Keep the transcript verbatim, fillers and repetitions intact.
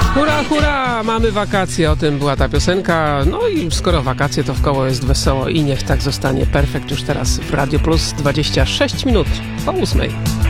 Hurra, hurra! Mamy wakacje, o tym była ta piosenka. No i skoro wakacje, to wkoło jest wesoło i niech tak zostanie. Perfekt już teraz w Radio Plus, dwadzieścia sześć minut po ósmej.